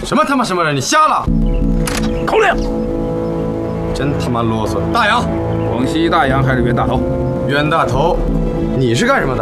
什么他妈什么人？你瞎了？ 口令！ 真他妈啰嗦！大洋， 广西大洋还是袁大头？ 袁大头，你是干什么的？